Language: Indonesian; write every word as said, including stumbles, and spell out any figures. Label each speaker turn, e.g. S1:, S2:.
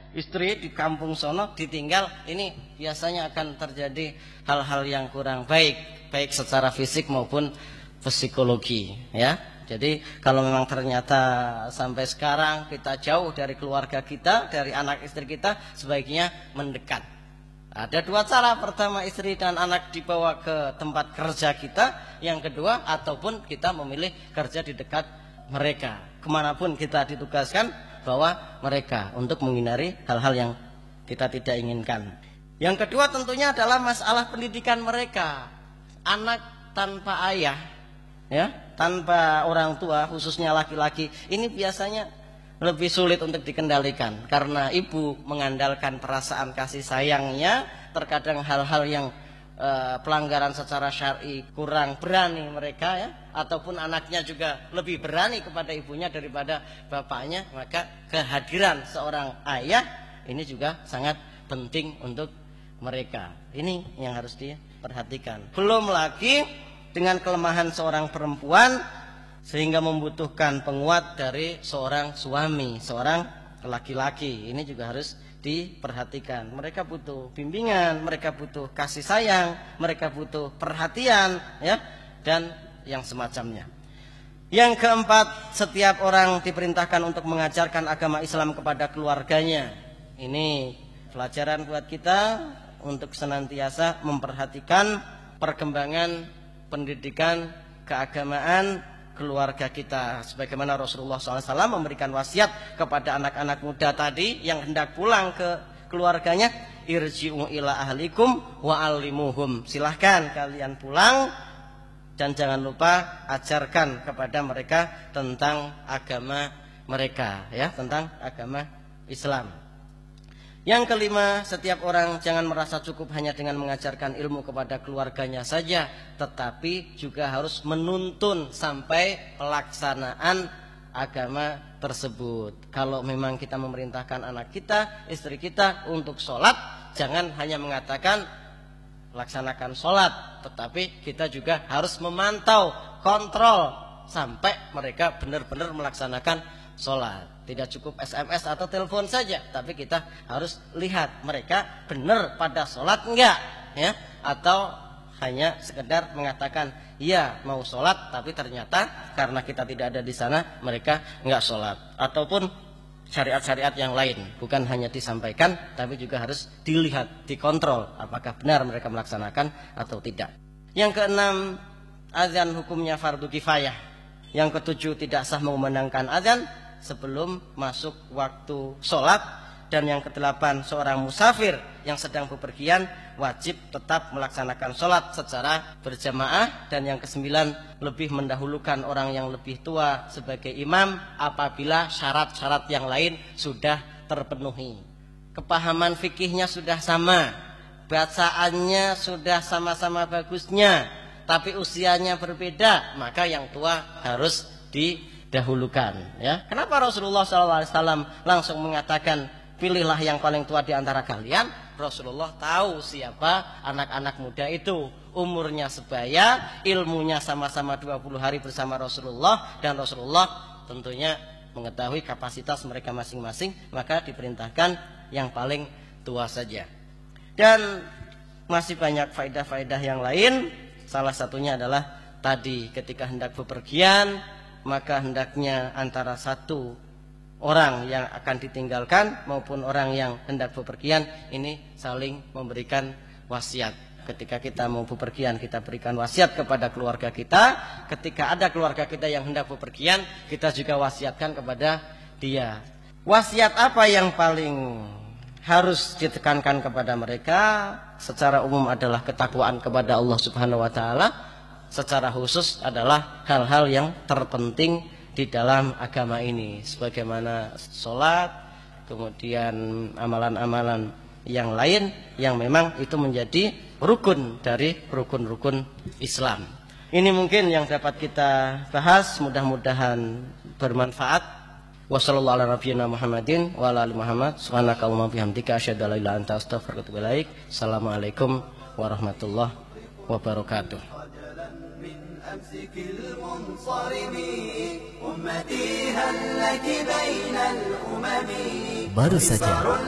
S1: istri di kampung sono ditinggal, ini biasanya akan terjadi hal-hal yang kurang baik, baik secara fisik maupun psikologi, ya. Jadi kalau memang ternyata sampai sekarang kita jauh dari keluarga kita, dari anak istri kita, sebaiknya mendekat. Ada dua cara, pertama istri dan anak dibawa ke tempat kerja kita, yang kedua ataupun kita memilih kerja di dekat mereka, kemanapun kita ditugaskan, bawa mereka untuk menghindari hal-hal yang kita tidak inginkan. Yang kedua tentunya adalah masalah pendidikan mereka. Anak tanpa ayah, ya, tanpa orang tua, khususnya laki-laki, ini biasanya lebih sulit untuk dikendalikan karena ibu mengandalkan perasaan kasih sayangnya. Terkadang hal-hal yang uh, pelanggaran secara syar'i kurang berani mereka, ya, ataupun anaknya juga lebih berani kepada ibunya daripada bapaknya, maka kehadiran seorang ayah ini juga sangat penting untuk mereka. Ini yang harus diperhatikan. Belum lagi dengan kelemahan seorang perempuan sehingga membutuhkan penguat dari seorang suami, seorang laki-laki. Ini juga harus diperhatikan. Mereka butuh bimbingan, mereka butuh kasih sayang, mereka butuh perhatian, ya, dan yang semacamnya. Yang keempat, setiap orang diperintahkan untuk mengajarkan agama Islam kepada keluarganya. Ini pelajaran buat kita untuk senantiasa memperhatikan perkembangan pendidikan keagamaan keluarga kita, sebagaimana Rasulullah shallallahu alaihi wasallam memberikan wasiat kepada anak-anak muda tadi yang hendak pulang ke keluarganya, irji'u ila ahlikum wa allimuhum, silahkan kalian pulang dan jangan lupa ajarkan kepada mereka tentang agama mereka, ya, tentang agama Islam. Yang kelima, setiap orang jangan merasa cukup hanya dengan mengajarkan ilmu kepada keluarganya saja, tetapi juga harus menuntun sampai pelaksanaan agama tersebut. Kalau memang kita memerintahkan anak kita, istri kita untuk sholat, jangan hanya mengatakan laksanakan sholat, tetapi kita juga harus memantau, kontrol sampai mereka benar-benar melaksanakan sholat. Tidak cukup S M S atau telepon saja, tapi kita harus lihat mereka benar pada sholat enggak, ya, atau hanya sekedar mengatakan ya mau sholat, tapi ternyata karena kita tidak ada di sana mereka enggak sholat. Ataupun syariat-syariat yang lain, bukan hanya disampaikan, tapi juga harus dilihat, dikontrol apakah benar mereka melaksanakan atau tidak. Yang keenam, azan hukumnya fardu kifayah. Yang ketujuh, tidak sah mengumandangkan azan sebelum masuk waktu sholat. Dan yang kedelapan, seorang musafir yang sedang bepergian wajib tetap melaksanakan sholat secara berjamaah. Dan yang kesembilan, lebih mendahulukan orang yang lebih tua sebagai imam apabila syarat-syarat yang lain sudah terpenuhi. Kepahaman fikihnya sudah sama, bacaannya sudah sama-sama bagusnya, tapi usianya berbeda, maka yang tua harus didahulukan, ya. Kenapa Rasulullah shallallahu alaihi wasallam langsung mengatakan pilihlah yang paling tua di antara kalian? Rasulullah tahu siapa anak-anak muda itu, umurnya sebaya, ilmunya sama-sama dua puluh hari bersama Rasulullah, dan Rasulullah tentunya mengetahui kapasitas mereka masing-masing, maka diperintahkan yang paling tua saja. Dan masih banyak faedah-faedah yang lain. Salah satunya adalah tadi, ketika hendak bepergian, maka hendaknya antara satu orang yang akan ditinggalkan maupun orang yang hendak bepergian ini saling memberikan wasiat. Ketika kita mau bepergian, kita berikan wasiat kepada keluarga kita. Ketika ada keluarga kita yang hendak bepergian, kita juga wasiatkan kepada dia. Wasiat apa yang paling harus ditekankan kepada mereka? Secara umum adalah ketakwaan kepada Allah Subhanahu wa taala. Secara khusus adalah hal-hal yang terpenting di dalam agama ini, sebagaimana sholat, kemudian amalan-amalan yang lain yang memang itu menjadi rukun dari rukun-rukun Islam. Ini mungkin yang dapat kita bahas, mudah-mudahan bermanfaat. Wassallallahu ala nabiyyina Muhammadin wa ala ali Muhammad. Subhanakallahumma bihamdika asyhadu an la ilaha illa anta astaghfiruka wa atubu ilaik. Assalamualaikum warahmatullahi wabarakatuh. أمسك المنصرم أمتي هل لك بين الأمم.
S2: Baru saja